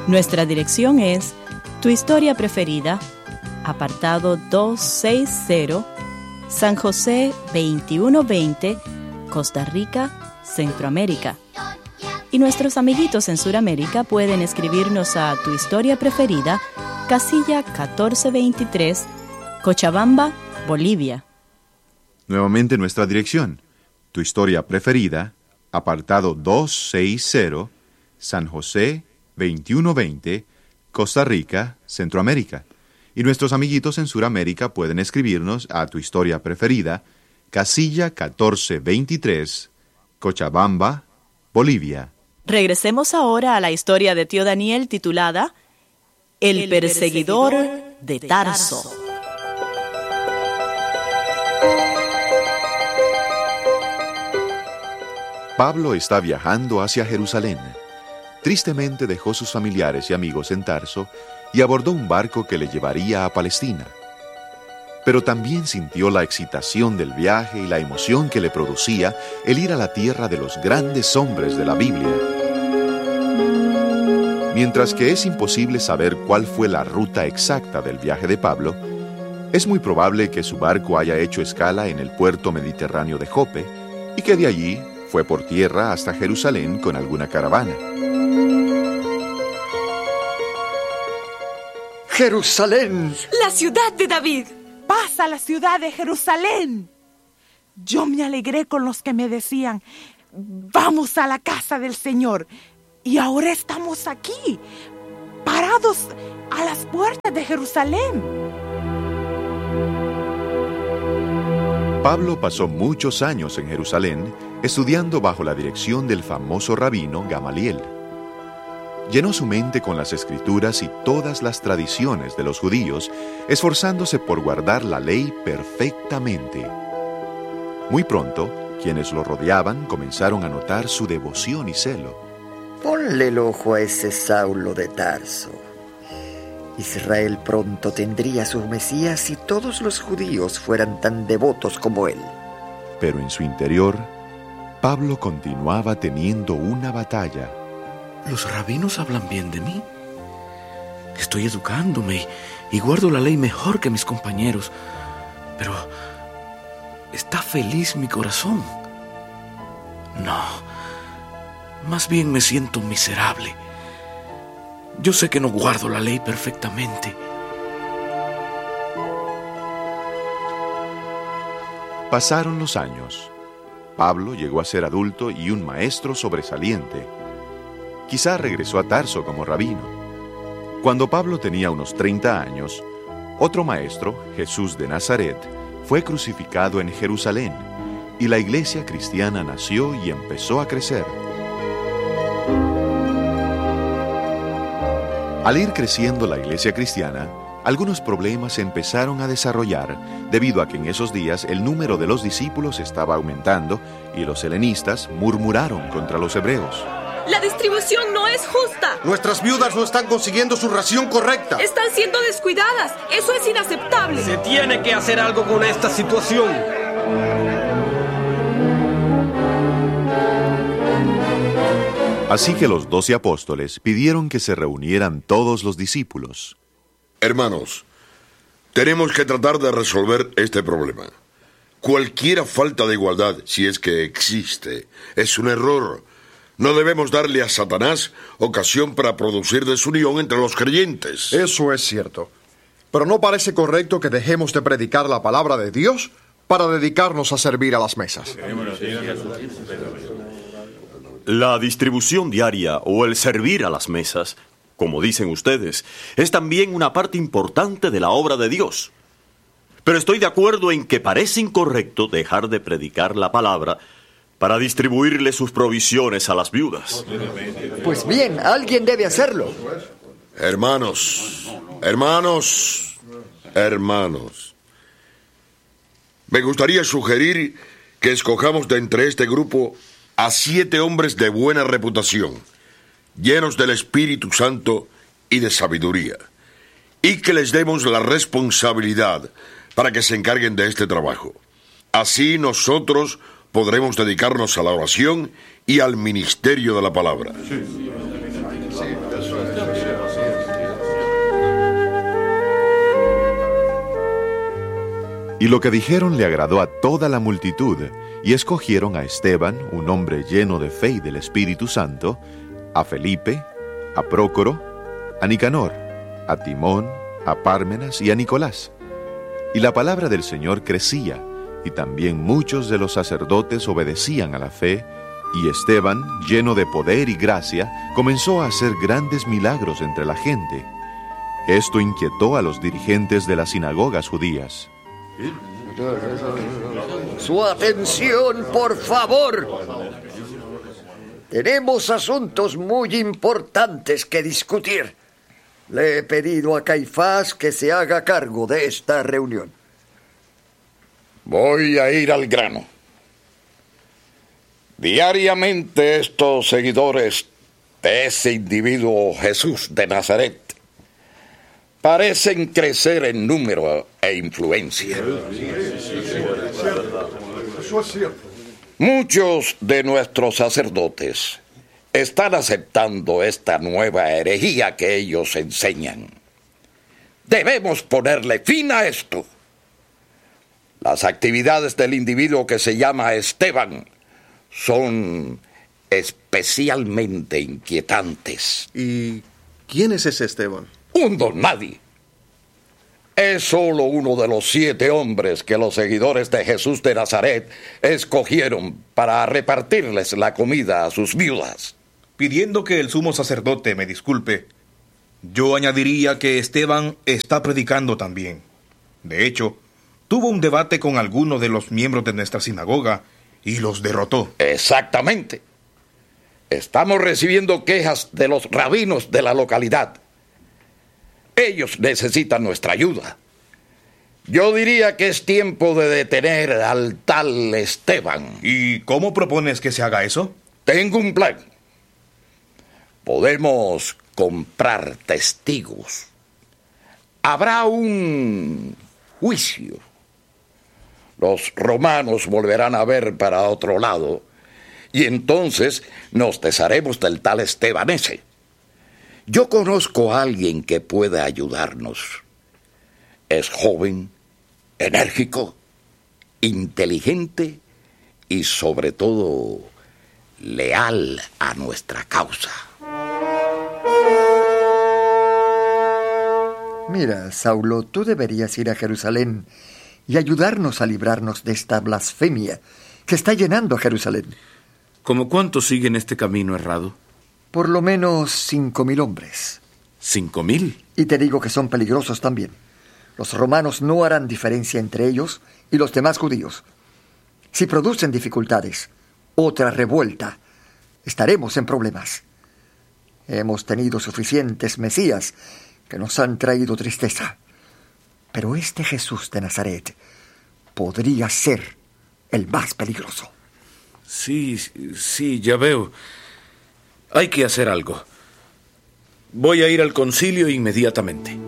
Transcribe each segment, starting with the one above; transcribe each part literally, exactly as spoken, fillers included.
Nuestra dirección es Tu Historia Preferida, apartado doscientos sesenta, San José veintiuno veinte, Costa Rica, Centroamérica. Y nuestros amiguitos en Sudamérica pueden escribirnos a Tu Historia Preferida, casilla catorce veintitrés, Cochabamba, Bolivia. Nuevamente nuestra dirección. Tu Historia Preferida, apartado doscientos sesenta, San José veintiuno veinte, Costa Rica, Centroamérica. Y nuestros amiguitos en Sudamérica pueden escribirnos a Tu Historia Preferida, casilla catorce veintitrés, Cochabamba, Bolivia. Regresemos ahora a la historia de tío Daniel titulada El, El perseguidor, perseguidor de Tarso. Tarso. Pablo está viajando hacia Jerusalén. Tristemente dejó sus familiares y amigos en Tarso y abordó un barco que le llevaría a Palestina. Pero también sintió la excitación del viaje y la emoción que le producía el ir a la tierra de los grandes hombres de la Biblia. Mientras que es imposible saber cuál fue la ruta exacta del viaje de Pablo, es muy probable que su barco haya hecho escala en el puerto mediterráneo de Jope y que de allí fue por tierra hasta Jerusalén con alguna caravana. ¡Jerusalén! ¡La ciudad de David! ¡Pasa la ciudad de Jerusalén! Yo me alegré con los que me decían, vamos a la casa del Señor. Y ahora estamos aquí, parados a las puertas de Jerusalén. Pablo pasó muchos años en Jerusalén estudiando bajo la dirección del famoso rabino Gamaliel. Llenó su mente con las escrituras y todas las tradiciones de los judíos, esforzándose por guardar la ley perfectamente. Muy pronto, quienes lo rodeaban comenzaron a notar su devoción y celo. Ponle el ojo a ese Saulo de Tarso. Israel pronto tendría a su Mesías si todos los judíos fueran tan devotos como él. Pero en su interior, Pablo continuaba teniendo una batalla. Los rabinos hablan bien de mí. Estoy educándome y guardo la ley mejor que mis compañeros. Pero ¿está feliz mi corazón? No, más bien me siento miserable. Yo sé que no guardo la ley perfectamente. Pasaron los años. Pablo llegó a ser adulto y un maestro sobresaliente. Quizá regresó a Tarso como rabino. Cuando Pablo tenía unos treinta años, otro maestro, Jesús de Nazaret, fue crucificado en Jerusalén y la iglesia cristiana nació y empezó a crecer. Al ir creciendo la iglesia cristiana, algunos problemas se empezaron a desarrollar debido a que en esos días el número de los discípulos estaba aumentando y los helenistas murmuraron contra los hebreos. La distribución no es justa. Nuestras viudas no están consiguiendo su ración correcta. Están siendo descuidadas. Eso es inaceptable. Se tiene que hacer algo con esta situación. Así que los doce apóstoles pidieron que se reunieran todos los discípulos. Hermanos, tenemos que tratar de resolver este problema. Cualquier falta de igualdad, si es que existe, es un error. No debemos darle a Satanás ocasión para producir desunión entre los creyentes. Eso es cierto. Pero no parece correcto que dejemos de predicar la palabra de Dios para dedicarnos a servir a las mesas. La distribución diaria o el servir a las mesas, como dicen ustedes, es también una parte importante de la obra de Dios. Pero estoy de acuerdo en que parece incorrecto dejar de predicar la palabra para distribuirle sus provisiones a las viudas. Pues bien, alguien debe hacerlo. Hermanos, hermanos, hermanos. Me gustaría sugerir que escojamos de entre este grupo a siete hombres de buena reputación, llenos del Espíritu Santo y de sabiduría, y que les demos la responsabilidad para que se encarguen de este trabajo. Así nosotros podremos dedicarnos a la oración y al ministerio de la palabra. Y lo que dijeron le agradó a toda la multitud, y escogieron a Esteban, un hombre lleno de fe y del Espíritu Santo, a Felipe, a Prócoro, a Nicanor, a Timón, a Pármenas y a Nicolás. Y la palabra del Señor crecía, y también muchos de los sacerdotes obedecían a la fe, y Esteban, lleno de poder y gracia, comenzó a hacer grandes milagros entre la gente. Esto inquietó a los dirigentes de las sinagogas judías. Su atención, por favor. Tenemos asuntos muy importantes que discutir. Le he pedido a Caifás que se haga cargo de esta reunión. Voy a ir al grano. Diariamente estos seguidores de ese individuo Jesús de Nazaret parecen crecer en número e influencia. Muchos de nuestros sacerdotes están aceptando esta nueva herejía que ellos enseñan. Debemos ponerle fin a esto. Las actividades del individuo que se llama Esteban son especialmente inquietantes. ¿Y quién es ese Esteban? Un don nadie. Es solo uno de los siete hombres que los seguidores de Jesús de Nazaret escogieron para repartirles la comida a sus viudas. Pidiendo que el sumo sacerdote me disculpe, yo añadiría que Esteban está predicando también. De hecho, tuvo un debate con algunos de los miembros de nuestra sinagoga y los derrotó. Exactamente. Estamos recibiendo quejas de los rabinos de la localidad. Ellos necesitan nuestra ayuda. Yo diría que es tiempo de detener al tal Esteban. ¿Y cómo propones que se haga eso? Tengo un plan. Podemos comprar testigos. Habrá un juicio. Los romanos volverán a ver para otro lado y entonces nos desharemos del tal Esteban ese. Yo conozco a alguien que pueda ayudarnos. Es joven, enérgico, inteligente y sobre todo leal a nuestra causa. Mira, Saulo, tú deberías ir a Jerusalén y ayudarnos a librarnos de esta blasfemia que está llenando a Jerusalén. ¿Cómo cuántos siguen este camino errado? Por lo menos cinco mil hombres. ¿Cinco mil? Y te digo que son peligrosos también. Los romanos no harán diferencia entre ellos y los demás judíos. Si producen dificultades, otra revuelta, estaremos en problemas. Hemos tenido suficientes mesías que nos han traído tristeza. Pero este Jesús de Nazaret podría ser el más peligroso. Sí, sí, ya veo. Hay que hacer algo. Voy a ir al concilio inmediatamente.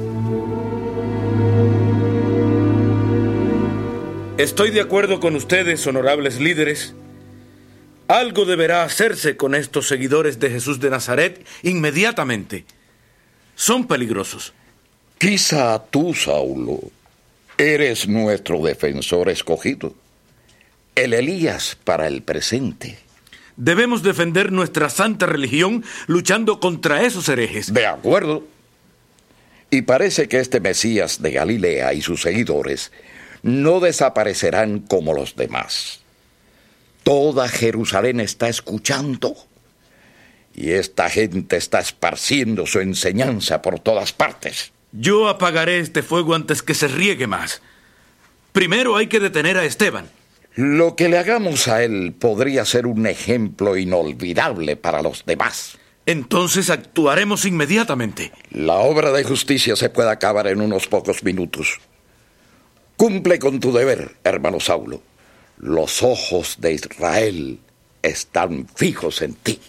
Estoy de acuerdo con ustedes, honorables líderes. Algo deberá hacerse con estos seguidores de Jesús de Nazaret inmediatamente. Son peligrosos. Quizá tú, Saulo, eres nuestro defensor escogido. El Elías para el presente. Debemos defender nuestra santa religión luchando contra esos herejes. De acuerdo. Y parece que este Mesías de Galilea y sus seguidores no desaparecerán como los demás. Toda Jerusalén está escuchando y esta gente está esparciendo su enseñanza por todas partes. Yo apagaré este fuego antes que se riegue más. Primero hay que detener a Esteban. Lo que le hagamos a él podría ser un ejemplo inolvidable para los demás. Entonces actuaremos inmediatamente. La obra de justicia se puede acabar en unos pocos minutos. Cumple con tu deber, hermano Saulo. Los ojos de Israel están fijos en ti.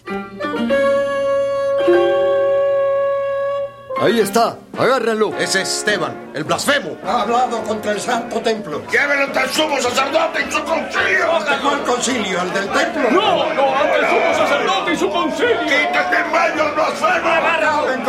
Ahí está, agárrenlo. Ese es Esteban, el blasfemo. Ha hablado contra el santo templo. ¡Llévenlo ante el sumo sacerdote y su concilio! ¿Ante cuál concilio? ¿El del templo? No, no, ante el sumo sacerdote y su concilio. ¡Quítate en medio, blasfemo!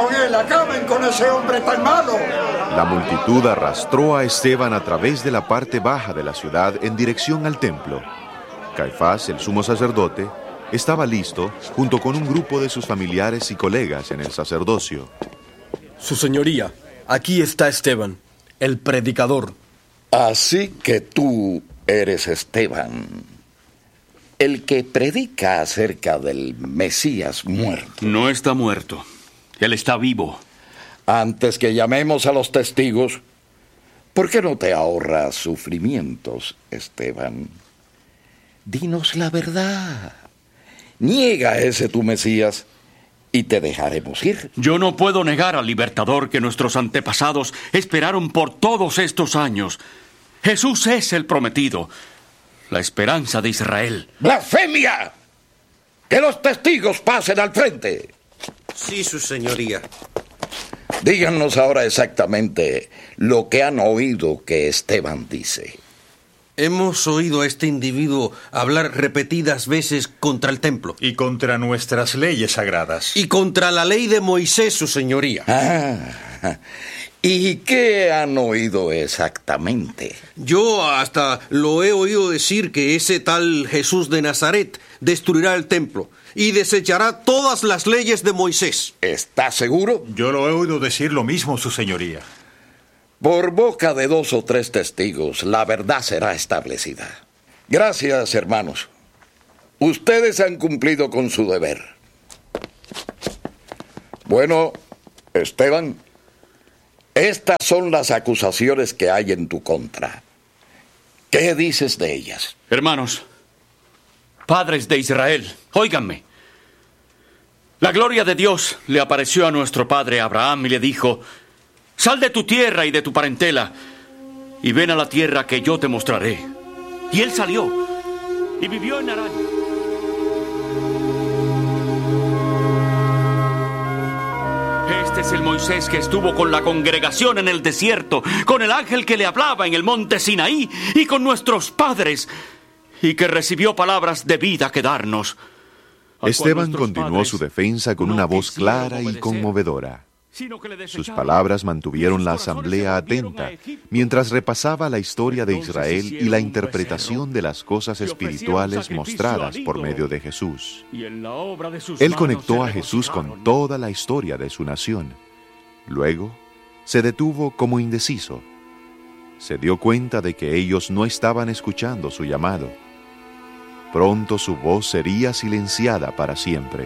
con él, acaben con ese hombre tan malo. La multitud arrastró a Esteban a través de la parte baja de la ciudad en dirección al templo. Caifás, el sumo sacerdote, estaba listo junto con un grupo de sus familiares y colegas en el sacerdocio. Su señoría, aquí está Esteban, el predicador. Así que tú eres Esteban, el que predica acerca del Mesías muerto. No está muerto, él está vivo. Antes que llamemos a los testigos, ¿por qué no te ahorras sufrimientos, Esteban? Dinos la verdad. Niega ese tu Mesías y te dejaremos ir. Yo no puedo negar al libertador que nuestros antepasados esperaron por todos estos años. Jesús es el prometido, la esperanza de Israel. ¡Blasfemia! ¡Que los testigos pasen al frente! Sí, su señoría. Díganos ahora exactamente lo que han oído que Esteban dice. Hemos oído a este individuo hablar repetidas veces contra el templo. Y contra nuestras leyes sagradas. Y contra la ley de Moisés, su señoría. Ah, ¿y qué han oído exactamente? Yo hasta lo he oído decir que ese tal Jesús de Nazaret destruirá el templo y desechará todas las leyes de Moisés. ¿Está seguro? Yo lo he oído decir lo mismo, su señoría. Por boca de dos o tres testigos, la verdad será establecida. Gracias, hermanos. Ustedes han cumplido con su deber. Bueno, Esteban, estas son las acusaciones que hay en tu contra. ¿Qué dices de ellas? Hermanos, padres de Israel, óiganme. La gloria de Dios le apareció a nuestro padre Abraham y le dijo: sal de tu tierra y de tu parentela, y ven a la tierra que yo te mostraré. Y él salió, y vivió en Harán. Este es el Moisés que estuvo con la congregación en el desierto, con el ángel que le hablaba en el monte Sinaí, y con nuestros padres, y que recibió palabras de vida que darnos. Esteban continuó su defensa con una voz clara y conmovedora. Sus palabras mantuvieron la asamblea atenta mientras repasaba la historia de Israel y la interpretación de las cosas espirituales mostradas por medio de Jesús. Él conectó a Jesús con toda la historia de su nación. Luego, se detuvo como indeciso. Se dio cuenta de que ellos no estaban escuchando su llamado. Pronto su voz sería silenciada para siempre.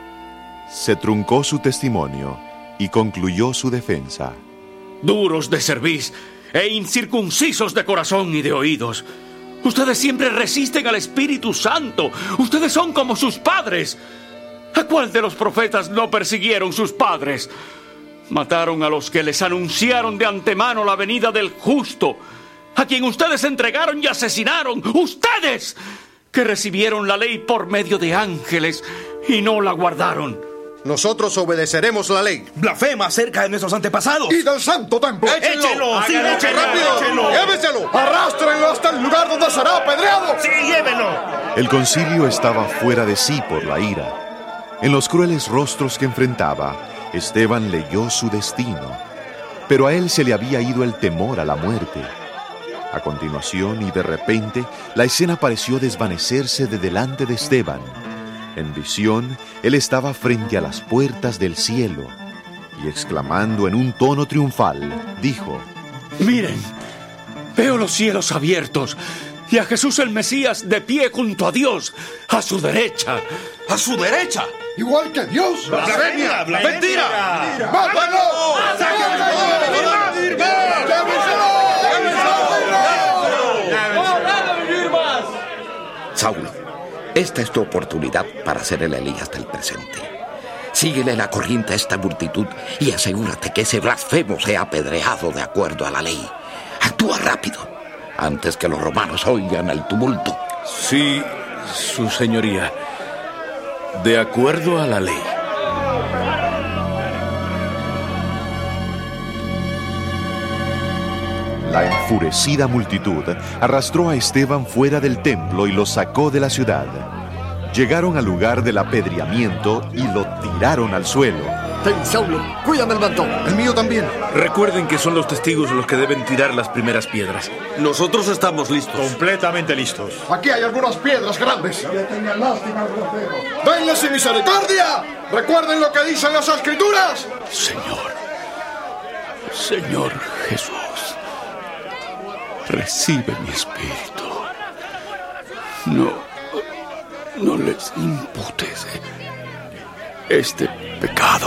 Se truncó su testimonio y concluyó su defensa. Duros de cerviz e incircuncisos de corazón y de oídos. Ustedes siempre resisten al Espíritu Santo. Ustedes son como sus padres. ¿A cuál de los profetas no persiguieron sus padres? Mataron a los que les anunciaron de antemano la venida del justo, a quien ustedes entregaron y asesinaron. ¡Ustedes! Que recibieron la ley por medio de ángeles y no la guardaron. Nosotros obedeceremos la ley. Blasfema acerca de nuestros antepasados. Y del santo templo. ¡Échenlo! ¡Échenlo! ¡Sí, échenlo! ¡Rápido! ¡Échenlo! ¡Llévenselo! ¡Arrástrenlo hasta el lugar donde será apedreado! ¡Sí, llévenlo! El concilio estaba fuera de sí por la ira. En los crueles rostros que enfrentaba, Esteban leyó su destino. Pero a él se le había ido el temor a la muerte. A continuación, y de repente, la escena pareció desvanecerse de delante de Esteban. En visión, él estaba frente a las puertas del cielo y, exclamando en un tono triunfal, dijo: miren, veo los cielos abiertos y a Jesús el Mesías de pie junto a Dios, a su derecha. ¡A su derecha! Igual que Dios. ¡Blasfemia! ¡Mentira! ¡Mátalo! Saulo, esta es tu oportunidad para ser el Elías del presente. Síguele la corriente a esta multitud y asegúrate que ese blasfemo sea apedreado de acuerdo a la ley. Actúa rápido, antes que los romanos oigan el tumulto. Sí, su señoría, de acuerdo a la ley. La enfurecida multitud arrastró a Esteban fuera del templo y lo sacó de la ciudad. Llegaron al lugar del apedreamiento y lo tiraron al suelo. Ten, Saulo, cuídame el manto. El mío también. Recuerden que son los testigos los que deben tirar las primeras piedras. Nosotros estamos listos. Completamente listos. Aquí hay algunas piedras grandes. ¡Denle sin misericordia! ¡Recuerden lo que dicen las Escrituras! Señor, Señor Jesús, recibe mi espíritu. No, no les imputes este pecado.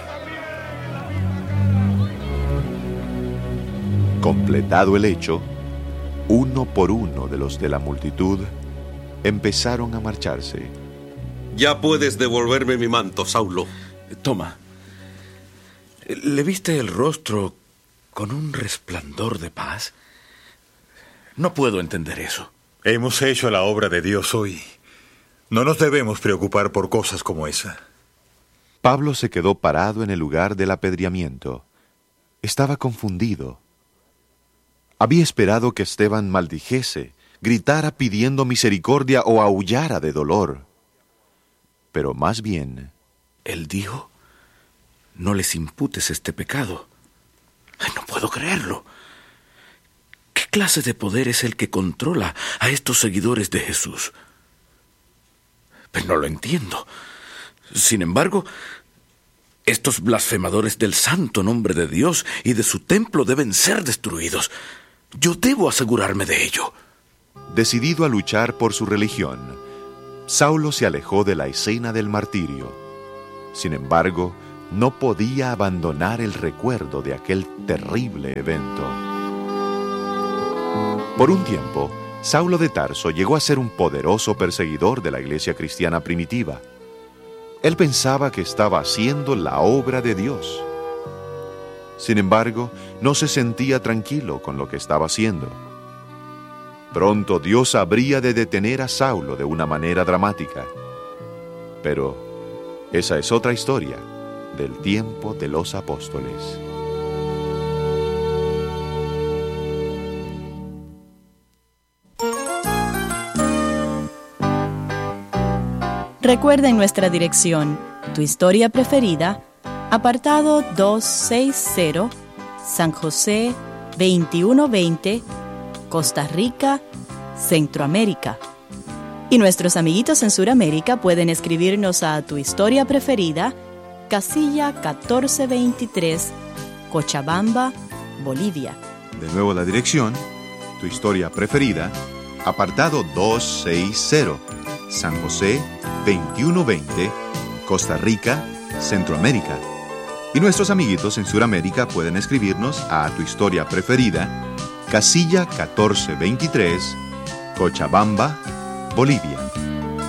Completado el hecho, uno por uno de los de la multitud empezaron a marcharse. Ya puedes devolverme mi manto, Saulo. Toma. ¿Le viste el rostro con un resplandor de paz? No puedo entender eso. Hemos hecho la obra de Dios hoy. No nos debemos preocupar por cosas como esa. Pablo se quedó parado en el lugar del apedreamiento. Estaba confundido. Había esperado que Esteban maldijese, gritara pidiendo misericordia o aullara de dolor. Pero más bien... Él dijo, no les imputes este pecado. Ay, no puedo creerlo. ¿Qué clase de poder es el que controla a estos seguidores de Jesús? Pero no lo entiendo. Sin embargo, estos blasfemadores del santo nombre de Dios y de su templo deben ser destruidos. Yo debo asegurarme de ello. Decidido a luchar por su religión, Saulo se alejó de la escena del martirio. Sin embargo, no podía abandonar el recuerdo de aquel terrible evento. Por un tiempo, Saulo de Tarso llegó a ser un poderoso perseguidor de la iglesia cristiana primitiva. Él pensaba que estaba haciendo la obra de Dios. Sin embargo, no se sentía tranquilo con lo que estaba haciendo. Pronto Dios habría de detener a Saulo de una manera dramática. Pero esa es otra historia del tiempo de los apóstoles. Recuerden nuestra dirección, Tu Historia Preferida, apartado doscientos sesenta, San José veintiuno veinte, Costa Rica, Centroamérica. Y nuestros amiguitos en Sudamérica pueden escribirnos a Tu Historia Preferida, casilla catorce veintitrés, Cochabamba, Bolivia. De nuevo la dirección, Tu Historia Preferida, apartado doscientos sesenta, San José veintiuno veinte, Costa Rica, Centroamérica. Y nuestros amiguitos en Sudamérica pueden escribirnos a Tu Historia Preferida, casilla catorce veintitrés, Cochabamba, Bolivia.